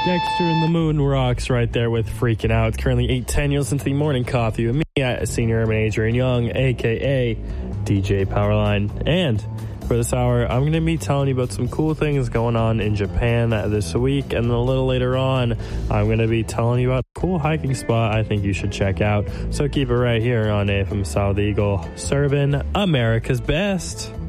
Dexter and the Moon Rocks right there with Freaking Out. It's currently 8:10. You listen to the Morning Coffee with me, Senior Urban Adrian Young, a.k.a. DJ Powerline. And for this hour, I'm going to be telling you about some cool things going on in Japan this week. And then a little later on, I'm going to be telling you about a cool hiking spot I think you should check out. So keep it right here on AFM South Eagle, serving America's best.